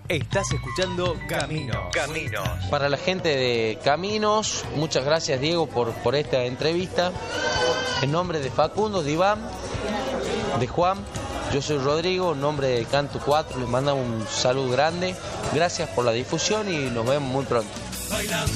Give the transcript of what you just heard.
Estás escuchando Camino. Caminos. Para la gente de Caminos, muchas gracias, Diego, por esta entrevista. En nombre de Facundo, de Iván, de Juan, yo soy Rodrigo, en nombre de Canto 4, les mandamos un saludo grande. Gracias por la difusión y nos vemos muy pronto.